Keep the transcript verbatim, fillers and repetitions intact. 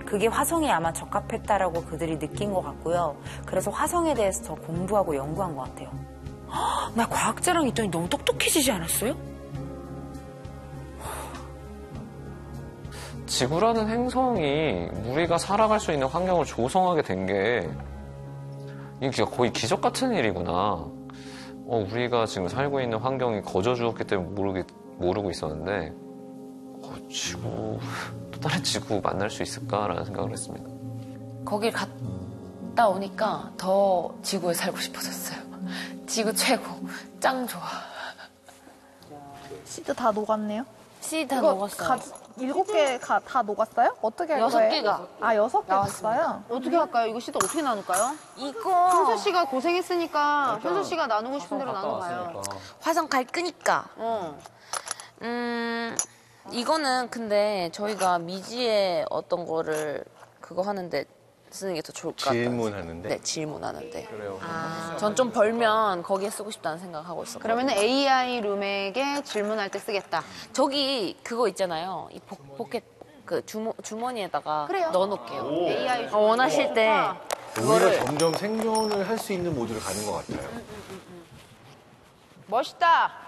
그게 화성에 아마 적합했다라고 그들이 느낀 것 같고요. 그래서 화성에 대해서 더 공부하고 연구한 것 같아요. 허, 나 과학자랑 있더니 너무 똑똑해지지 않았어요? 지구라는 행성이 우리가 살아갈 수 있는 환경을 조성하게 된 게 이게 거의 기적 같은 일이구나. 어, 우리가 지금 살고 있는 환경이 거저주었기 때문에 모르기, 모르고 있었는데 어, 지구, 또 다른 지구 만날 수 있을까라는 생각을 했습니다. 거길 갔다 오니까 더 지구에 살고 싶어졌어요. 지구 최고, 짱 좋아. 씨도 다 녹았네요? 씨 다 녹았어요. 가, 일곱 개 다 녹았어요? 어떻게 할 여섯 거예요? 개가. 아, 여섯 개 났어요? 어떻게 할까요? 이거 씨도 어떻게 나눌까요? 이거 현수 씨가 고생했으니까 현수 씨가 나누고 싶은 대로 나눠봐요. 화성 갈 거니까. 어. 음, 이거는 근데 저희가 미지의 어떤 거를 그거 하는데 쓰는 게 더 좋을 것 같아요. 질문하는데? 네, 질문하는데. 그래요. 아, 전 좀 벌면 거기에 쓰고 싶다는 생각하고 있어요. 그러면 에이아이 룸에게 질문할 때 쓰겠다. 저기 그거 있잖아요. 이 포, 포켓 그 주머, 주머니에다가 그래요. 넣어놓을게요. 에이아이 어, 원하실 때 그거를 우리가 점점 생존을 할 수 있는 모드로 가는 것 같아요. 멋있다.